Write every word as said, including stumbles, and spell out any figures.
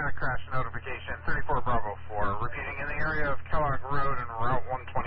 automatic crash notification, thirty-four Bravo four, repeating in the area of Kellogg Road and Route one twenty.